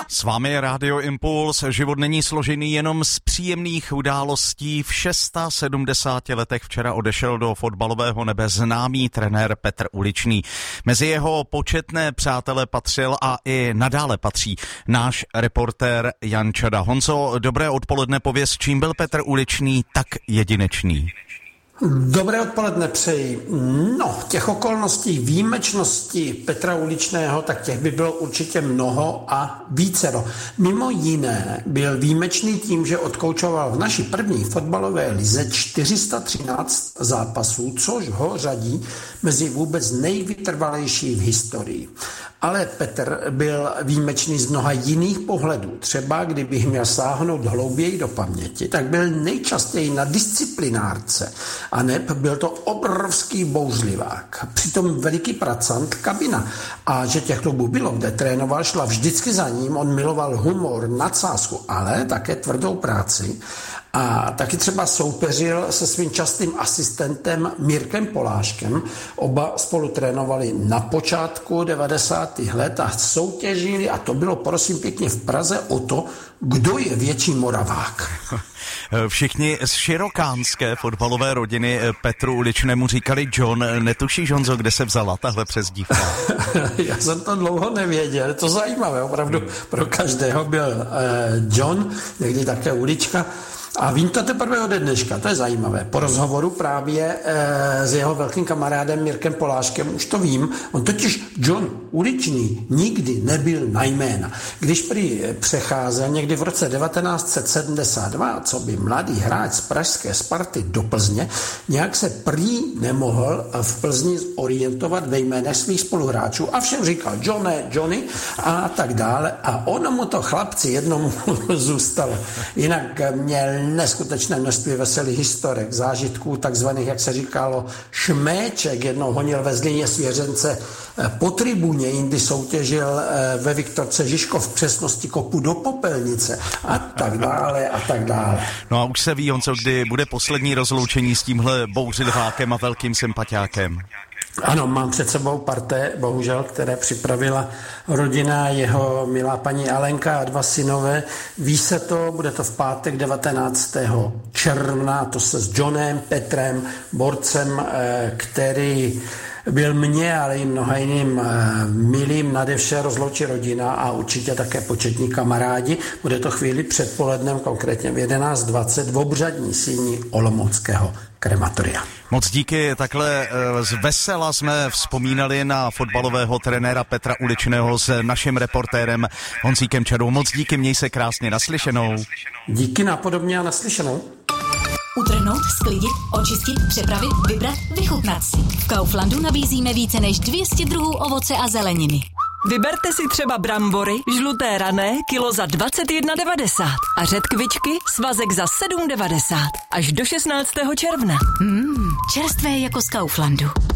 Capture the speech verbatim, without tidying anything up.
S vámi je Rádio Impuls. Život není složený jenom z příjemných událostí. V sedmdesáti šesti letech včera odešel do fotbalového nebe známý trenér Petr Uličný. Mezi jeho početné přátele patřil a i nadále patří náš reportér Jan Čada. Honzo, dobré odpoledne, pověz, čím byl Petr Uličný tak jedinečný? Dobré odpoledne přeji. No, těch okolností výjimečnosti Petra Uličného, tak těch by bylo určitě mnoho a vícero. Mimo jiné byl výjimečný tím, že odkoučoval v naší první fotbalové lize čtyři sta třináct zápasů, což ho řadí mezi vůbec nejvytrvalejší v historii. Ale Petr byl výjimečný z mnoha jiných pohledů. Třeba kdybych měl sáhnout hlouběji do paměti, tak byl nejčastěji na disciplinárce. A neb byl to obrovský bouřlivák. Přitom veliký pracant, kabina. A že těch klubů bylo, kde trénoval, šla vždycky za ním. On miloval humor, nadsázku, ale také tvrdou práci. A taky třeba soupeřil se svým častým asistentem Mirkem Poláškem. Oba spolu trénovali na počátku devadesátých let a soutěžili, a to bylo prosím pěkně v Praze, o to, kdo je větší Moravák. Všichni z širokánské fotbalové rodiny Petru Uličnému říkali John. Netušíš, Honzo, kde se vzala tahle přezdívka? Já jsem to dlouho nevěděl. Je to zajímavé, opravdu pro každého byl John, někdy také Ulička. A vím to teprve ode dneška, to je zajímavé. Po rozhovoru právě e, s jeho velkým kamarádem Mirkem Poláškem, už to vím, on totiž John Uličný nikdy nebyl na jména. Když prý přecházel někdy v roce devatenáct set sedmdesát dva, co by mladý hráč z pražské Sparty do Plzně, nějak se prý nemohl v Plzni orientovat ve jménech svých spoluhráčů a všem říkal Johnny, Johnny a tak dále. A ono mu to chlapci jednomu zůstalo. Jinak měl neskutečné množství veselých historek, zážitků, takzvaných, jak se říkalo, šméček. Jednou honil ve Zlíně svěřence po tribuně, jindy soutěžil ve Viktorce Žižkov v přesnosti kopu do popelnice a tak dále a tak dále. No a už se ví, Honzo, kdy bude poslední rozloučení s tímhle bouřlivákem a velkým sympatiákem. Ano, mám před sebou parté, bohužel, které připravila rodina, jeho milá paní Alenka a dva synové. Ví se to, bude to v pátek devatenáctého června, to se s Johnem Petrem, borcem, který byl mě, ale i mnoha jiným milým, nade vše rozloučí rodina a určitě také početní kamarádi. Bude to chvíli před polednem, konkrétně v jedenáct dvacet v obřadní síni Olomouckého krematoria. Moc díky, takhle z vesela jsme vzpomínali na fotbalového trenéra Petra Uličného s naším reportérem Honzíkem Čadou. Moc díky, měj se krásně, naslyšenou. Díky napodobně a naslyšenou. Utrhnout, sklidit, očistit, připravit, vybrat, vychutnat si. V Kauflandu nabízíme více než dvě stě druhů ovoce a zeleniny. Vyberte si třeba brambory, žluté rané, kilo za dvacet jedna devadesát a řetkvičky, svazek za sedm devadesát až do šestnáctého června. Mmm, čerstvé jako z Kauflandu.